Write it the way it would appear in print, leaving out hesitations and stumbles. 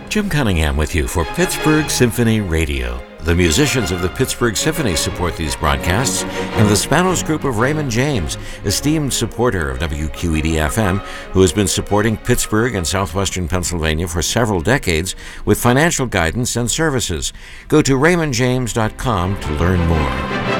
Jim Cunningham with you for Pittsburgh Symphony Radio. The musicians of the Pittsburgh Symphony support these broadcasts, and the Spanos Group of Raymond James, esteemed supporter of WQED-FM, who has been supporting Pittsburgh and southwestern Pennsylvania for several decades with financial guidance and services. Go to raymondjames.com to learn more.